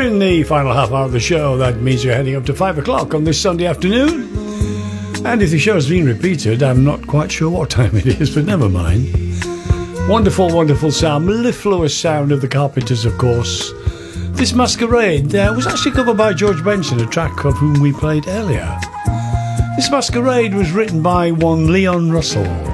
Entering the final half hour of the show, that means you're heading up to 5 o'clock on this Sunday afternoon. And if the show's been repeated, I'm not quite sure what time it is, but never mind. Wonderful, wonderful sound, mellifluous sound of the Carpenters, of course. This Masquerade was actually covered by George Benson, a track of whom we played earlier. This Masquerade was written by one Leon Russell.